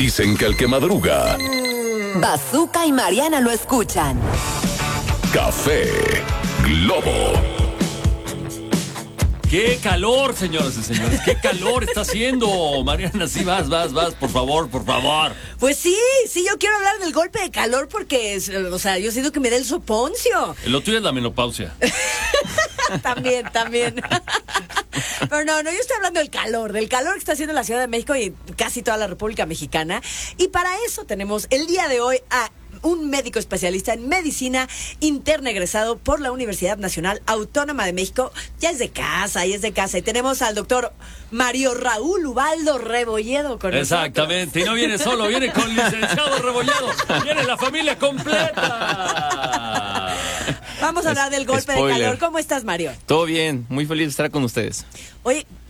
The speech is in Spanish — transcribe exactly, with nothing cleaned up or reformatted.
Dicen que el que madruga, Bazooka y Mariana lo escuchan. Café Globo. ¡Qué calor, señoras y señores! ¡Qué calor está haciendo! Mariana, sí, vas, vas, vas, por favor, por favor. Pues sí, sí, yo quiero hablar del golpe de calor porque, o sea, yo siento que me da el soponcio. Lo tuyo es la menopausia. También, también. Pero no, no, yo estoy hablando del calor, del calor que está haciendo la Ciudad de México y casi toda la República Mexicana. Y para eso tenemos el día de hoy a un médico especialista en medicina interna egresado por la Universidad Nacional Autónoma de México. Ya es de casa, ya es de casa. Y tenemos al doctor Mario Raúl Ubaldo Rebolledo con nosotros. Exactamente, y no viene solo, viene con licenciado Rebolledo. Viene la familia completa. Vamos a hablar del golpe Spoiler. de calor. ¿Cómo estás, Mario? Todo bien, muy feliz de estar con ustedes. Oye,